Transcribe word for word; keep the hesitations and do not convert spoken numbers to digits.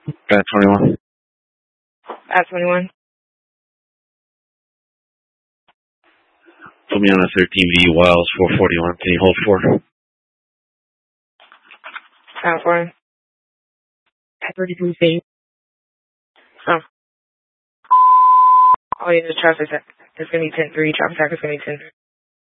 At twenty-one. At twenty-one. Put me on a thirteen V Wiles four forty-one. Can you hold four? Out for him. At thirty-three feet. Oh. Oh, yeah, the traffic. It's going to be ten three. Traffic is going to be ten three.